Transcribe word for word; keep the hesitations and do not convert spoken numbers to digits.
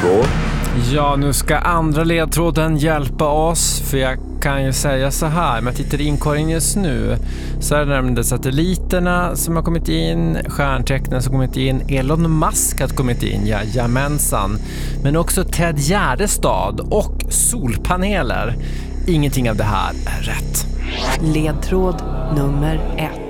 ledtråd. Ja, nu ska andra ledtråden hjälpa oss, för jag kan ju säga så här, men jag tittar i inkorgen just nu så är det nämligen satelliterna som har kommit in, stjärntecknen som har kommit in, Elon Musk har kommit in, jajamensan, men också Ted Gärdestad och solpaneler. Ingenting av det här är rätt. Ledtråd nummer ett.